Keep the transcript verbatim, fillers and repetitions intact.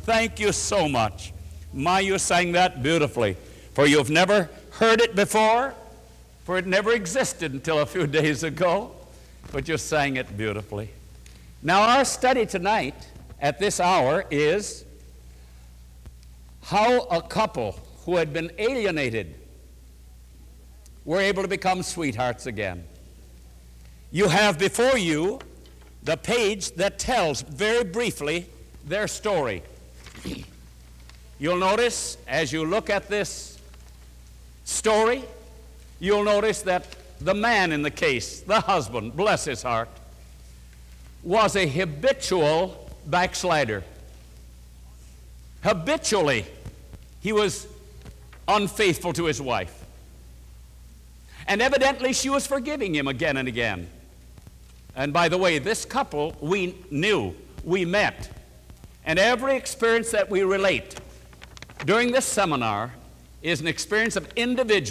Thank you so much. My, you sang that beautifully. For you've never heard it before, for it never existed until a few days ago, but you sang it beautifully. Now, our study tonight at this hour is how a couple who had been alienated were able to become sweethearts again. You have before you the page that tells very briefly their story. You'll notice as you look at this story, you'll notice that the man in the case, the husband, bless his heart, was a habitual backslider. Habitually, he was unfaithful to his wife. And evidently, she was forgiving him again and again. And by the way, this couple we knew, we met, and every experience that we relate during this seminar is an experience of individual